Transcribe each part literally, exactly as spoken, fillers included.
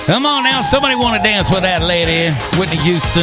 Come on now, somebody want to dance with that lady, Whitney Houston,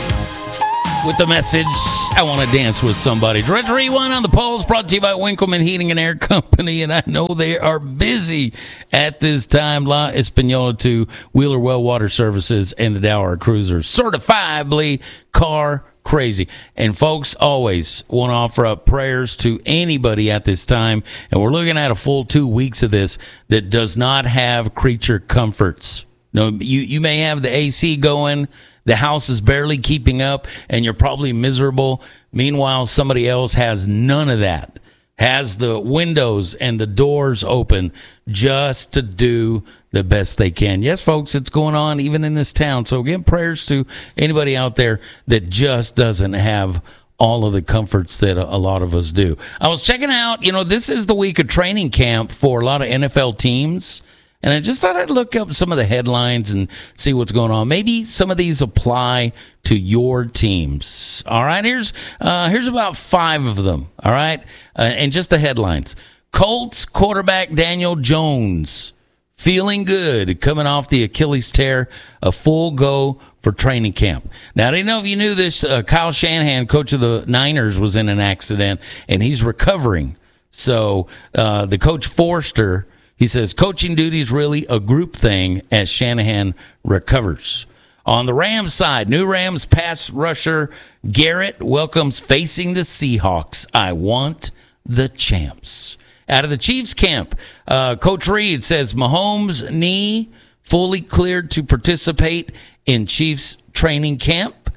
with the message, I want to dance with somebody. Director Rewind on the polls, brought to you by Winkleman Heating and Air Company, and I know they are busy at this time. La Espanola to Wheeler Well Water Services and the Dower Cruiser, certifiably car crazy. And folks, always want to offer up prayers to anybody at this time, and we're looking at a full two weeks of this that does not have creature comforts. No, you, you may have the A C going, the house is barely keeping up, and you're probably miserable. Meanwhile, somebody else has none of that, has the windows and the doors open just to do the best they can. Yes, folks, it's going on even in this town. So again, prayers to anybody out there that just doesn't have all of the comforts that a lot of us do. I was checking out, you know, this is the week of training camp for a lot of N F L teams. And I just thought I'd look up some of the headlines and see what's going on. Maybe some of these apply to your teams. All right, here's uh, here's about five of them. All right, uh, and just the headlines. Colts quarterback Daniel Jones feeling good, coming off the Achilles tear, a full go for training camp. Now, I didn't know if you knew this. Uh, Kyle Shanahan, coach of the Niners, was in an accident, and he's recovering. So uh, the coach Forster, he says, coaching duty is really a group thing as Shanahan recovers. On the Rams side, new Rams pass rusher Garrett welcomes facing the Seahawks. I want the champs. Out of the Chiefs camp, uh, Coach Reed says Mahomes' knee fully cleared to participate in Chiefs training camp.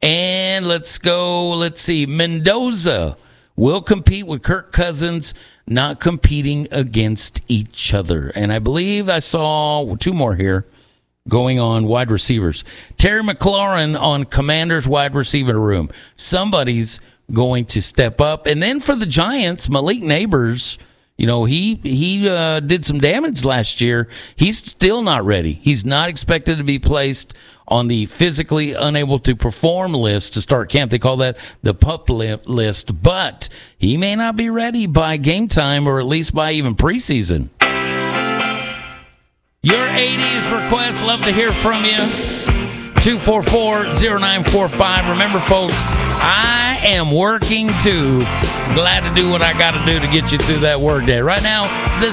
And let's go, let's see, Mendoza will compete with Kirk Cousins, not competing against each other. And I believe I saw two more here going on wide receivers. Terry McLaurin on Commanders wide receiver room. Somebody's going to step up. And then for the Giants, Malik Neighbors, you know, he he uh, did some damage last year. He's still not ready. He's not expected to be placed on the physically unable to perform list to start camp. They call that the PUP list, but he may not be ready by game time or at least by even preseason. Your eighties requests, love to hear from you. two four four, zero nine four five. Remember, folks, I am working too. Glad to do what I got to do to get you through that work day. Right now, the